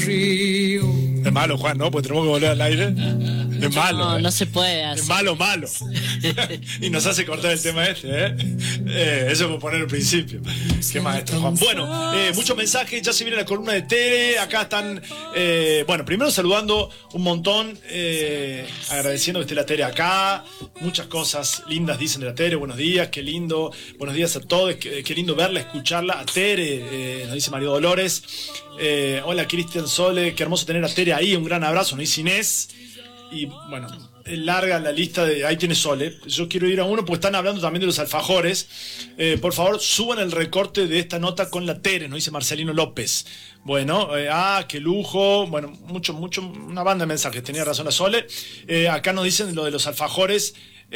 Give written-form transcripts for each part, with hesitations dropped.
río. Es malo, Juan, ¿no? Pues tenemos que volver al aire. Es malo. No, no se puede hacer. Es malo. Y nos hace cortar el tema eso por poner al principio. Qué maestro, Juan. Bueno, muchos mensajes. Ya se viene la columna de Tere. Acá están, bueno, primero saludando un montón, agradeciendo que esté la Tere acá. Muchas cosas lindas dicen de la Tere. Buenos días, qué lindo. Buenos días a todos. Qué lindo verla, escucharla. A Tere, nos dice María Dolores. Hola, Cristian Sole. Qué hermoso tener a Tere ahí. Un gran abrazo, nos dice Inés. Y bueno, larga la lista de... Ahí tiene Sole. Yo quiero ir a uno porque están hablando también de los alfajores. Por favor, suban el recorte de esta nota con la Tere, nos dice Marcelino López. Bueno, qué lujo. Bueno, mucho, una banda de mensajes. Tenía razón la Sole. Acá nos dicen lo de los alfajores.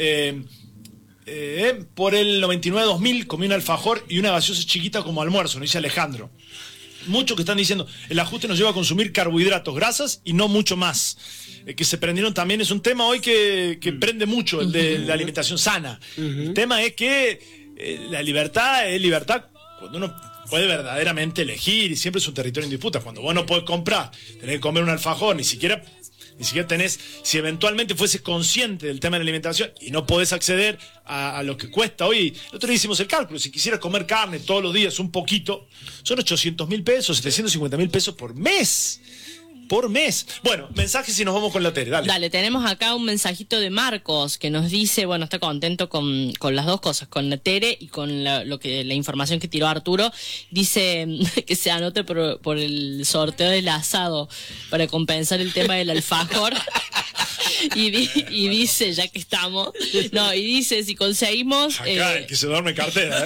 Por el 99-2000 comí un alfajor y una gaseosa chiquita como almuerzo, nos dice Alejandro. Muchos que están diciendo, el ajuste nos lleva a consumir carbohidratos, grasas y no mucho más. Que se prendieron también, es un tema hoy que prende mucho, el de la alimentación sana. El tema es que la libertad es libertad cuando uno puede verdaderamente elegir, y siempre es un territorio en disputa. Cuando vos no podés comprar, tenés que comer un alfajor, ni siquiera tenés, si eventualmente fueses consciente del tema de la alimentación y no podés acceder a lo que cuesta hoy. Nosotros hicimos el cálculo, si quisieras comer carne todos los días un poquito, son 800.000 pesos, 750.000 pesos por mes. Bueno, mensajes y nos vamos con la Tere, dale. Tenemos acá un mensajito de Marcos que nos dice, bueno, está contento con las dos cosas, con la Tere y con la información que tiró Arturo. Dice que se anote por el sorteo del asado para compensar el tema del alfajor. Y dice, ya que estamos, y dice, si conseguimos... Acá el que se duerme cartera,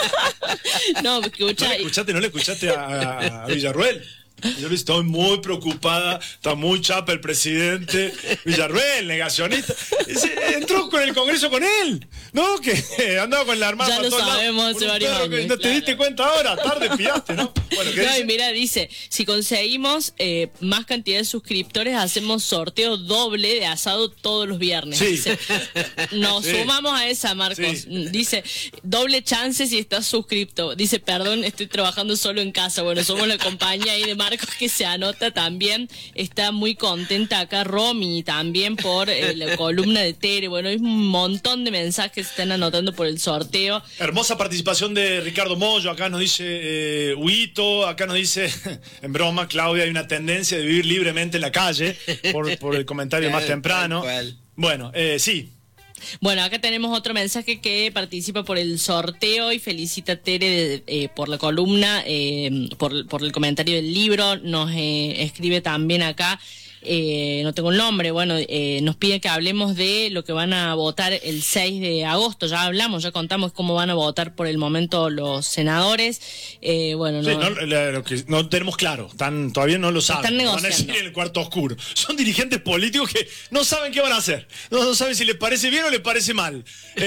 No, escucha... ¿No le escuchaste a Villarruel? Yo estoy muy preocupada, está muy chapa el presidente Villarruel, negacionista. Entró con el Congreso con él, ¿no? Que andaba con la armada. Ya lo sabemos hace varios años. ¿No te diste cuenta ahora? Tarde pillaste, ¿no? Bueno, ¿qué dice? Y mira, dice, si conseguimos más cantidad de suscriptores, hacemos sorteo doble de asado todos los viernes. Sí. Dice, nos sumamos a esa, Marcos. Sí. Dice, doble chance si estás suscripto. Dice, perdón, estoy trabajando solo en casa. Bueno, somos la compañía ahí de Marcos que se anota también. Está muy contenta acá Romy también por la columna de Tere. Bueno, hay un montón de mensajes que se están anotando por el sorteo. Hermosa participación de Ricardo Mollo. Acá nos dice Huito. Acá nos dice, en broma, Claudia, hay una tendencia de vivir libremente en la calle por el comentario más temprano. Bueno, sí. Bueno, acá tenemos otro mensaje que participa por el sorteo y felicita a Tere por la columna, por el comentario del libro. Nos escribe también acá, no tengo el nombre, bueno, nos pide que hablemos de lo que van a votar el 6 de agosto. Ya hablamos, ya contamos cómo van a votar por el momento los senadores. Bueno, lo que no tenemos claro, todavía no lo saben. Están negociando. Van a decir en el cuarto oscuro. Son dirigentes políticos que no saben qué van a hacer. No saben si les parece bien o les parece mal.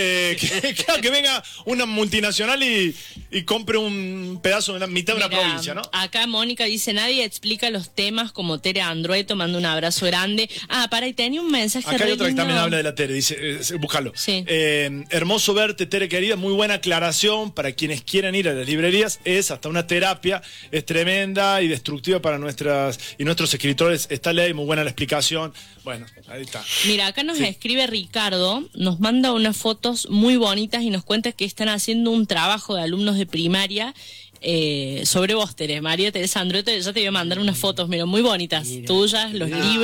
Que venga una multinacional y compre un pedazo de la mitad de una provincia, ¿no? Acá Mónica dice, nadie explica los temas como Tere Andrueto, manda un abrazo grande. Y tenía un mensaje. Acá hay otra que también habla de la Tere, dice, búscalo. Sí. Hermoso verte, Tere querida, muy buena aclaración para quienes quieran ir a las librerías, es hasta una terapia, es tremenda y destructiva para nuestros escritores. Está ley, muy buena la explicación. Bueno, ahí está. Mira, acá nos escribe Ricardo, nos manda unas fotos muy bonitas y nos cuenta que están haciendo un trabajo de alumnos de primaria sobre vos, Tere. María Teresa Andrueto, ya te voy a mandar unas fotos, mira, muy bonitas, tuyas, los libros.